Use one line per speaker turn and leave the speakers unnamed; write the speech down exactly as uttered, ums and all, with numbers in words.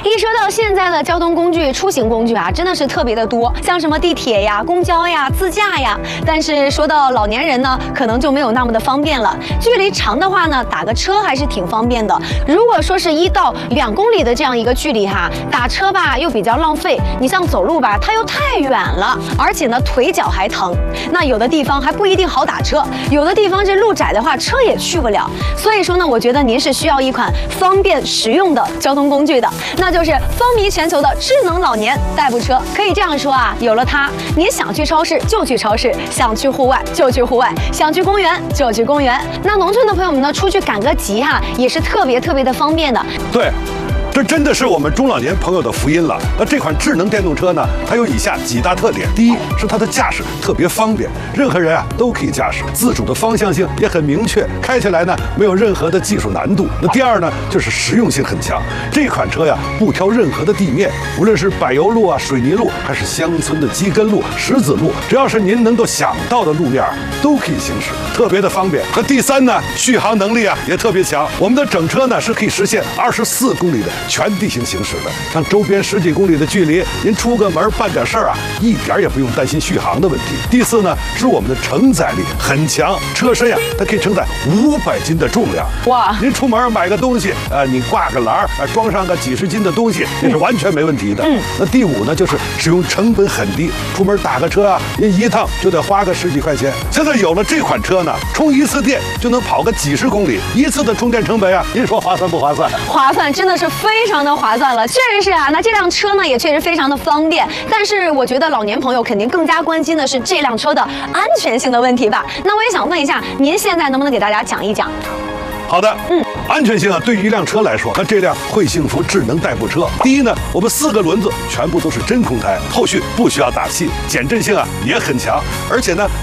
一说到现在的交通工具、出行工具啊，真的是特别的多，像什么地铁呀、公交呀、自驾呀。但是说到老年人呢，可能就没有那么的方便了。距离长的话呢，打个车还是挺方便的。如果说是一到两公里的这样一个距离哈，打车吧又比较浪费。你像走路吧，它又太远了，而且呢腿脚还疼。那有的地方还不一定好打车，有的地方这路窄的话，车也去不了。所以说呢，我觉得您是需要一款方便实用的交通工具的，那就是风靡全球的智能老年代步车。可以这样说啊，有了它，您想去超市就去超市，想去户外就去户外，想去公园就去公园。那农村的朋友们呢，出去赶个集哈，也是特别特别的方便的。
对。这真的是我们中老年朋友的福音了。那这款智能电动车呢，它有以下几大特点：第一是它的驾驶特别方便，任何人啊都可以驾驶，自主的方向性也很明确，开起来呢没有任何的技术难度。那第二呢，就是实用性很强。这款车呀不挑任何的地面，无论是柏油路啊、水泥路，还是乡村的基根路、石子路，只要是您能够想到的路面都可以行驶，特别的方便。那第三呢，续航能力啊也特别强。我们的整车呢是可以实现二十四公里的全地形行驶的，像周边十几公里的距离，您出个门办点事儿啊，一点也不用担心续航的问题。第四呢，是我们的承载力很强，车身呀、啊，它可以承载五百斤的重量。哇！您出门买个东西，呃，你挂个篮儿，呃，装上个几十斤的东西，这是完全没问题的。嗯。那第五呢，就是使用成本很低，出门打个车啊，您一趟就得花个十几块钱。现在有了这款车呢，充一次电就能跑个几十公里，一次的充电成本啊，您说划算不划算？
划算，真的是非常的划算了，确实是啊。那这辆车呢，也确实非常的方便。但是我觉得老年朋友肯定更加关心的是这辆车的安全性的问题吧？那我也想问一下，您现在能不能给大家讲一讲？
好的，嗯，安全性啊，对于一辆车来说，那这辆会幸福智能代步车，第一呢，我们四个轮子全部都是真空胎，后续不需要打气，减震性啊也很强，而且呢。